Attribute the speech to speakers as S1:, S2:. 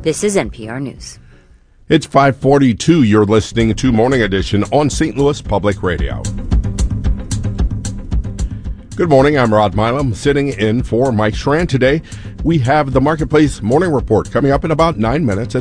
S1: This is NPR News.
S2: It's 5:42. You're listening to Morning Edition on St. Louis Public Radio. Good morning. I'm Rod Milam, sitting in for Mike Schran. Today, we have the Marketplace Morning Report coming up in about 9 minutes.